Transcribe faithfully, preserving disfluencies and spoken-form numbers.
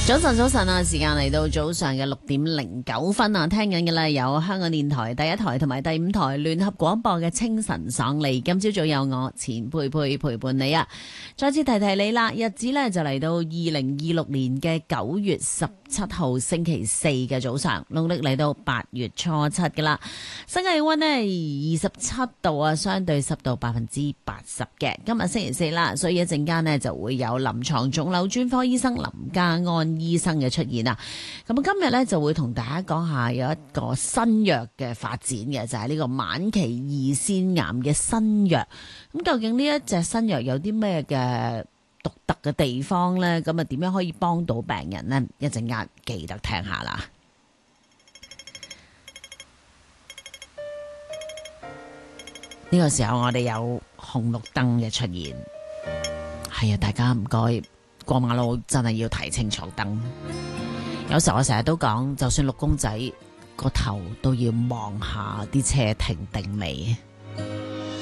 早晨，早晨啊！時間嚟到早上嘅六點零九分啊，聽緊嘅咧有香港電台第一台同埋第五台聯合廣播嘅清晨爽利。今朝早有我錢佩佩陪伴你啊！再次提提你啦，日子咧就嚟到二零二六年嘅九月十七號星期四嘅早上，農曆嚟到八月初七噶啦。新氣溫呢二十七度啊，相對濕度百分之八十嘅。今日星期四啦，所以一陣間呢就會有臨床腫瘤專科醫生林家安醫生嘅出現啊！咁今日咧就會同大家講下有一個新藥嘅發展嘅，就係呢個晚期胰腺癌嘅新藥。咁究竟呢一隻新藥有啲咩嘅獨特嘅地方呢？咁啊點樣可以幫到病人呢？一陣間記得聽下啦。呢個時候我哋有紅綠燈嘅出現，係啊，大家唔該。過馬路真係要睇清楚燈，有時候我成日都講，就算綠公仔個頭都要望下啲車停定未。